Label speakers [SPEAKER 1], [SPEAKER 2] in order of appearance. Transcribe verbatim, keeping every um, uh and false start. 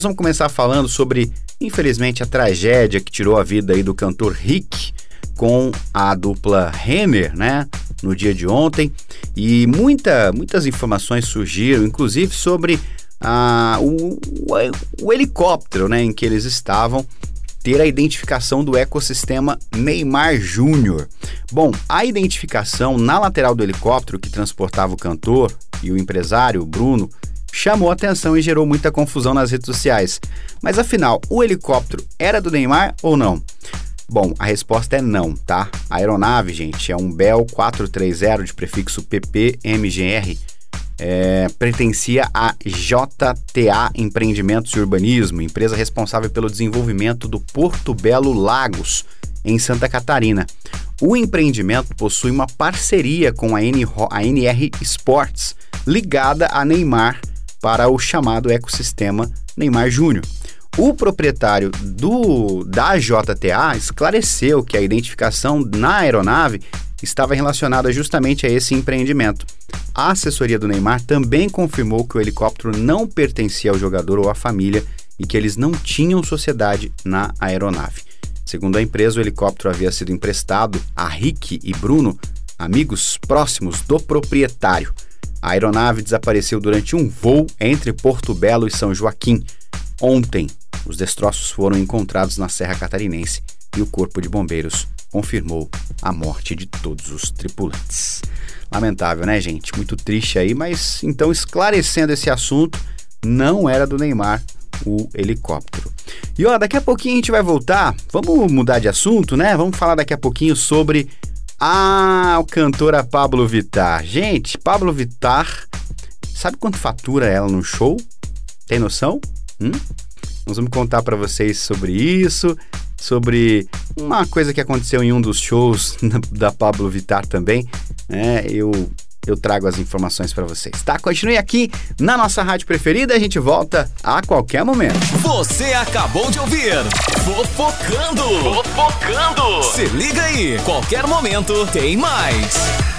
[SPEAKER 1] Vamos começar falando sobre, infelizmente, a tragédia que tirou a vida aí do cantor Rick com a dupla Renner, né, no dia de ontem. E muita, muitas informações surgiram, inclusive sobre ah, o, o, o helicóptero, né, em que eles estavam, ter a identificação do ecossistema Neymar Júnior. Bom, a identificação na lateral do helicóptero que transportava o cantor e o empresário, o Bruno, chamou atenção e gerou muita confusão nas redes sociais. Mas afinal, o helicóptero era do Neymar ou não? Bom, a resposta é não, tá? A aeronave, gente, é um Bell quatrocentos e trinta de prefixo P P M G R, é, pertencia a J T A Empreendimentos e Urbanismo, empresa responsável pelo desenvolvimento do Porto Belo Lagos, em Santa Catarina. O empreendimento possui uma parceria com a, N, a N R Sports, ligada a Neymar, para o chamado ecossistema Neymar Júnior. O proprietário do, da J T A esclareceu que a identificação na aeronave estava relacionada justamente a esse empreendimento. A assessoria do Neymar também confirmou que o helicóptero não pertencia ao jogador ou à família e que eles não tinham sociedade na aeronave. Segundo a empresa, o helicóptero havia sido emprestado a Rick e Bruno, amigos próximos do proprietário. A aeronave desapareceu durante um voo entre Porto Belo e São Joaquim. Ontem, os destroços foram encontrados na Serra Catarinense e o Corpo de Bombeiros confirmou a morte de todos os tripulantes. Lamentável, né, gente? Muito triste aí, mas então, esclarecendo esse assunto, não era do Neymar o helicóptero. E ó, daqui a pouquinho a gente vai voltar, vamos mudar de assunto, né? Vamos falar daqui a pouquinho sobre a cantora Pabllo Vittar. Gente, Pabllo Vittar, sabe quanto fatura ela no show? Tem noção? Hum? Nós vamos contar para vocês sobre isso, sobre uma coisa que aconteceu em um dos shows da Pabllo Vittar também, né? Eu, eu trago as informações para vocês, tá? Continue aqui na nossa rádio preferida, a gente volta a qualquer momento.
[SPEAKER 2] Você acabou de ouvir Fofocando. Fofocando. Se liga aí, qualquer momento tem mais.